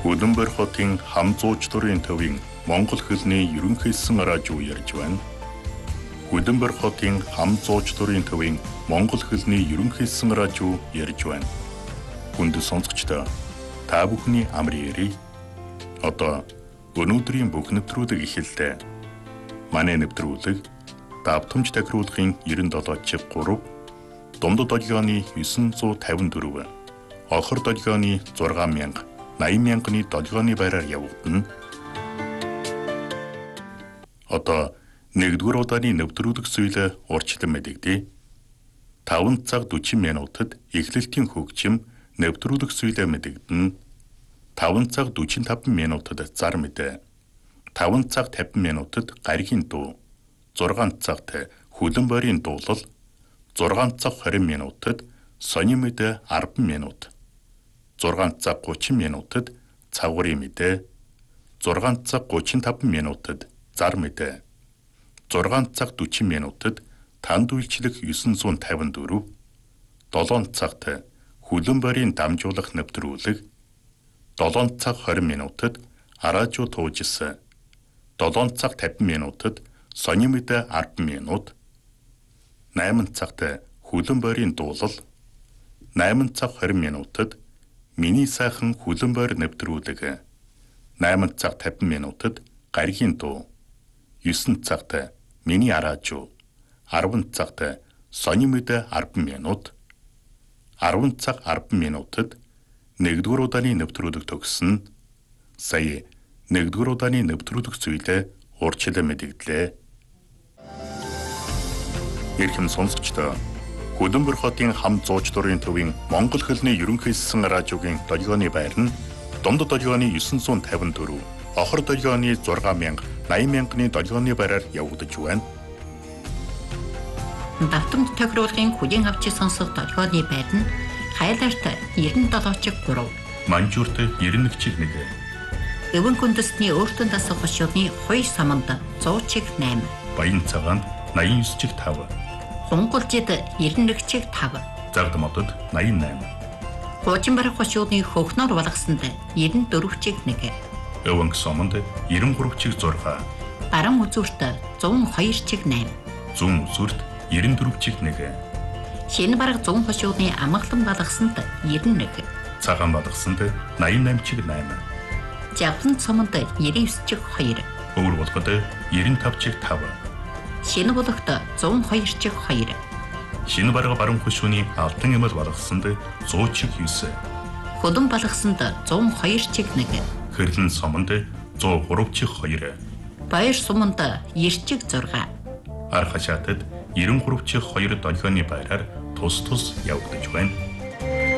Улаанбаатар хотын хам зуучлалын төвийн Монгол хэлний ерөнхийсэн радио ярьж байна. Улаанбаатар хотын хам зуучлалын төвийн Монгол хэлний ерөнхийсэн радио ярьж байна. Хүнд сонсогчдоо та бүхний амрын яриг. Одоо өнөөдрийн бүх нэвтрүүлэг эхэллээ. Манай нэвтрүүлэг давтамж тахируулахын 97.3, Дундад долгионы 954, Хохор долгионы 6000, 80,000-ны долгионы байраар явагдана. Одоо 1-р удааны нэвтрүүлэг зүйлээ урьдчилан мэдэгдээ. 5 цаг 40 минутад эхлэлтийн хөгжим нэвтрүүлэг зүйлээ мэдэгдэнэ. 5 цаг 45 минутад зар мэдээ. 5 цаг 50 минутад гаригийн дуу. 6 цагт хөлбөмбөрийн дуулал. 6 цаг 20 минутад сонин мэдээ 10 минут. 6 цаг 30 минутад цагуурын мэдээ. 6 цаг 35 минутад зар мэдээ. 6 цаг 40 минутад танд үйлчлэх 954. 7 цагт хөлбөмбөрийн дамжуулах нэвтрүүлэг. 7 цаг 20 минутад радио туужсан. 7 цаг 50 минутад сонин мэдээ 10 минут. 8 цагт хөлбөмбөрийн дуулал. 8 цаг 20 минутад миний сайхан хөлбөмбөр нэвтрүүлэг. 8 цаг 50 минутад гаригийн дуу. 9 цагт миний радио. 10 цагт сонин мэдээ 10 минут. 10 цаг 10 минутад 1-р удааны нэвтрүүлэг төгснө. Сая 1-р удааны нэвтрүүлэг зүйлээ урьдчилан мэдэгдлээ. Эрхэм сонсогчдоо, Улаанбаатар хотын хам зуучлалын төвийн Монгол хэлний ерөнхийсэн радиогийн долгионы байр нь Дундад долгионы 954, Хохор долгионы 6000, 80,000-ны долгионы байраар явагдаж байна. Давтамж тохируулгын хүлээн авч сонсох долгионы байр нь Хайлаарт 97.3, Манжуурт 91.1, Өвөн хүндэсний өөртөө дасах хошууны 2 саманд 100.8, Баян цагаанд 89.5, Хунгалжид 91.5, Загдамодод 88, Хуужинбар хошууны хөхнөр болгосонд 94.1, Өвөнг сомонд 93.6, Баран үзүүрт 102.8, Зүүн үзүүрт 94.1, Шинэ бараг 100 хошууны амгалан болгосонд 91, Цагаан болгосонд 88.8, Жавхан цомонд 99.2, Өвөр болгод 95.5, Шинэ болгот 102.2, Шинэ бараг баруун хошууны алтан эмэл болгосонд 100.9, Хөдөн болгосонд 102.1, Хэрлэн сомонд 103.2, Баяр суманд 96, Ар хашаатад 93.2 долгионы байраар тус явагдаж байна.